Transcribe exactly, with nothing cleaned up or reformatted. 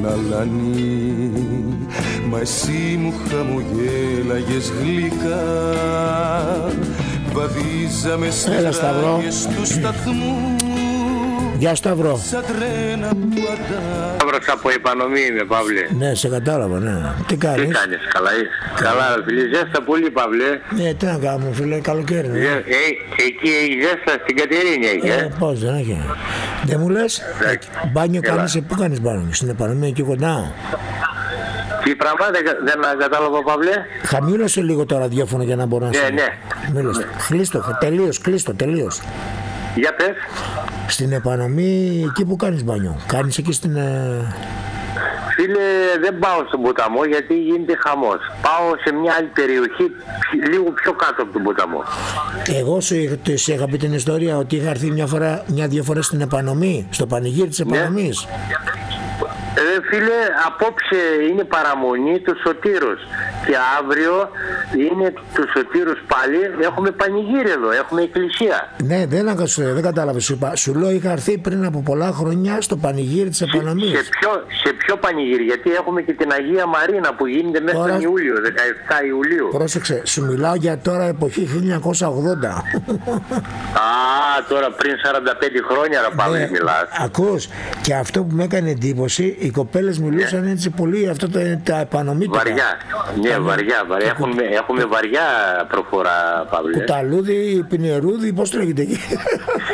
αλάνι. Μα εσύ μου χαμογέλαγες γλυκά, βαδίζαμε στις ράγες του σταθμού. Γεια Σταύρο. Σταύρος από Επανομή είμαι, Παύλε. Ναι, σε κατάλαβα, ναι. Τι κάνεις? Τι κάνεις, καλά είσαι? Καλά, φίλε, ζέστα πολύ, Παύλε. Ναι, τι να κάνουμε, φίλε, καλοκαίρι. Ναι. Ε, ε, εκεί έχει ζέστα, στην Κατερίνη έχει, ε. ε πώς, δεν έχει. Δεν μου λες, ε, μπάνιο κάνεις, πού κάνεις μπάνιο? Στην Επανομή, εκεί κοντά. Τι πράγμα, δεν, δεν κατάλαβα, Παύλε. Χαμήλωσε λίγο το ραδιόφωνο για να μπορώ να ναι, σε... Ναι, ναι. Κλείστο, τελείως, κλείστο, τελείως. Για πες. Στην Επανομή, εκεί που κάνεις μπάνιο, κάνεις εκεί στην... Ε... Φίλε, δεν πάω στον ποταμό γιατί γίνεται χαμός. Πάω σε μια άλλη περιοχή, λίγο πιο κάτω από τον ποταμό. Εγώ σου είχα πει την ιστορία ότι είχα έρθει μια φορά, μια-δύο φορές στην Επανομή, στο πανηγύρι της Επανομής. Ναι. Ε, φίλε, απόψε είναι παραμονή του Σωτήρος και αύριο είναι του Σωτήρους πάλι. Έχουμε πανηγύρι εδώ, έχουμε εκκλησία. Ναι, δεν, δεν κατάλαβε, σου είπα. Σου λέω είχα έρθει πριν από πολλά χρόνια στο πανηγύρι της Επανομής. Σε, σε, ποιο, σε ποιο πανηγύρι? Γιατί έχουμε και την Αγία Μαρίνα που γίνεται μέσα τώρα... τον Ιούλιο, δεκαεφτά Ιουλίου. Πρόσεξε, σου μιλάω για τώρα εποχή χίλια εννιακόσια ογδόντα. Α, τώρα πριν σαράντα πέντε χρόνια ρε Παύλη, ναι, μιλάς. Ακούς, και αυτό που με έκανε εντύπωση, οι κοπέλες μιλούσαν, ναι, έτσι πολύ, αυτό το, τα επανομήτικα. Βαριά, ναι, τα, βαριά, βαριά. Έχουμε, έχουμε βαριά προφορά, Παύλη. Κουταλούδι, πινιερούδι, πώς το λέγεται εκεί.